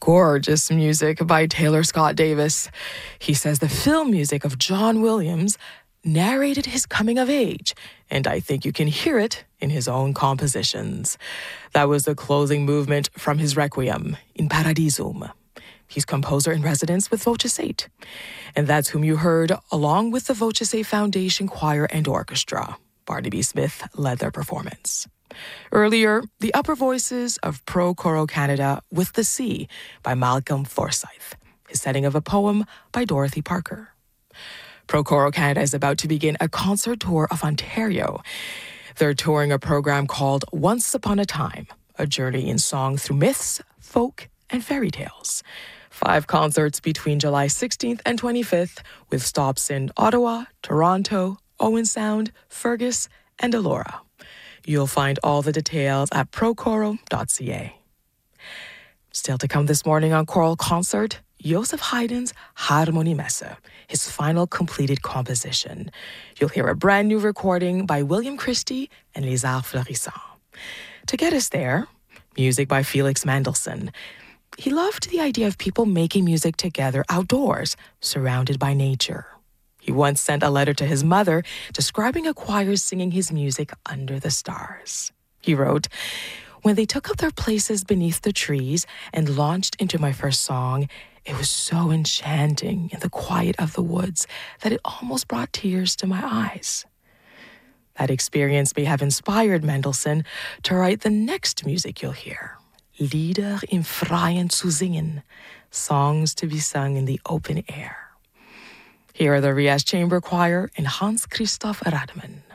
Gorgeous music by Taylor Scott Davis. He says the film music of John Williams narrated his coming of age, and I think you can hear it in his own compositions. That was the closing movement from his Requiem, In Paradisum. He's composer in residence with Voce 8. And that's whom you heard along with the Voce 8 Foundation Choir and Orchestra. Barnaby Smith led their performance. Earlier, the upper voices of Pro Coro Canada with the Sea by Malcolm Forsyth, his setting of a poem by Dorothy Parker. Pro Coro Canada is about to begin a concert tour of Ontario. They're touring a program called Once Upon a Time, a journey in song through myths, folk, and fairy tales. 5 concerts between July 16th and 25th with stops in Ottawa, Toronto, Owen Sound, Fergus, and Elora. You'll find all the details at procoro.ca. Still to come this morning on Choral Concert, Joseph Haydn's Harmoniemesse, his final completed composition. You'll hear a brand new recording by William Christie and Les Arts Florissants. To get us there, music by Felix Mendelssohn. He loved the idea of people making music together outdoors, surrounded by nature. He once sent a letter to his mother describing a choir singing his music under the stars. He wrote, "When they took up their places beneath the trees and launched into my first song, it was so enchanting in the quiet of the woods that it almost brought tears to my eyes." That experience may have inspired Mendelssohn to write the next music you'll hear, Lieder im Freien zu singen, songs to be sung in the open air. Here are the Rias Chamber Choir and Hans Christoph Radmann.